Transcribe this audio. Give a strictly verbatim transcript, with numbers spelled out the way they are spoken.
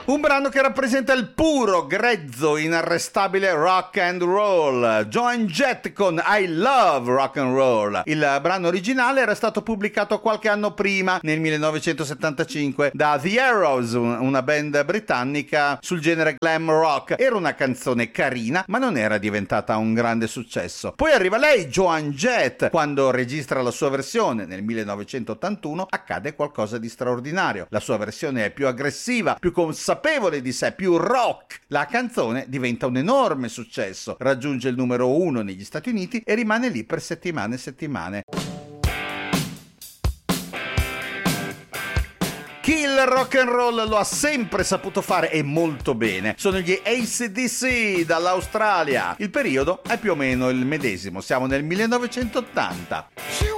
Un brano che rappresenta il puro, grezzo, inarrestabile rock and roll. Joan Jett con I Love Rock and Roll. Il brano originale era stato pubblicato qualche anno prima, nel millenovecentosettantacinque, da The Arrows, una band britannica sul genere glam rock. Era una canzone carina, ma non era diventata un grande successo. Poi arriva lei, Joan Jett. Quando registra la sua versione nel millenovecentottantuno, accade qualcosa di straordinario. La sua versione è più aggressiva, più consapevole di sé, più rock. La canzone diventa un enorme successo, raggiunge il numero uno negli Stati Uniti e rimane lì per settimane e settimane. Chi il rock and roll lo ha sempre saputo fare e molto bene sono gli A C D C dall'Australia. Il periodo è più o meno il medesimo, siamo nel millenovecentottanta.